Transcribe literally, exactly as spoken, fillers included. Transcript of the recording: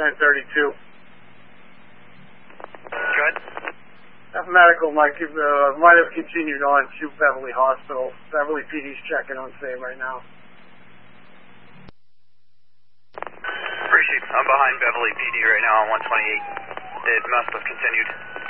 ten thirty-two. Good. Medical might, give, uh, might have continued on to Beverly Hospital. Beverly P D's checking on same right now. Appreciate it. I'm behind Beverly P D right now on one twenty-eight. It must have continued.